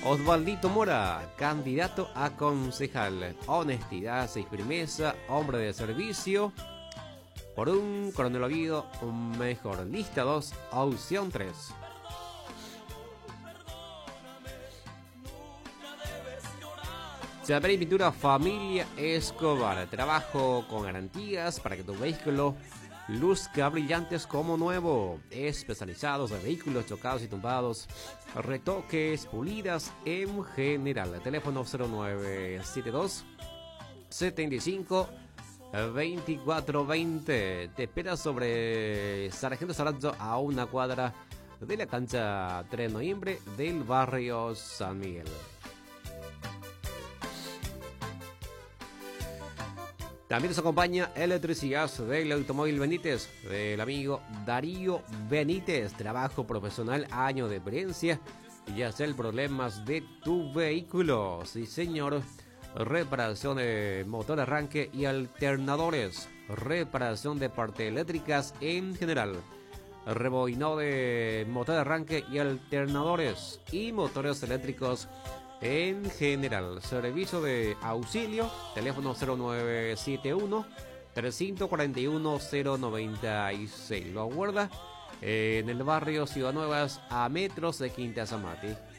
Osvaldito Mora, candidato a concejal. Honestidad y firmeza, hombre de servicio. Por un Coronel Oviedo, un mejor. Lista 2, opción 3. Chapela y pintura Familia Escobar. Trabajo con garantías para que tu vehículo luzca brillantes como nuevo. Especializados en vehículos chocados y tumbados. Retoques, pulidas en general. Teléfono 0972 75 2420. Te espera sobre Sargento Sarabia, a una cuadra de la cancha 3 de noviembre del barrio San Miguel. También nos acompaña Electricidad del Automóvil Benítez, del amigo Darío Benítez. Trabajo profesional, año de experiencia, ya sea el problemas de tu vehículo. Sí, señor. Reparación de motor arranque y alternadores. Reparación de partes eléctricas en general. Rebobinado de motor arranque y alternadores. Y motores eléctricos en general. Servicio de auxilio. Teléfono 0971 341 096. Lo aguarda en el barrio Ciudad Nuevas, a metros de Quinta Zamati.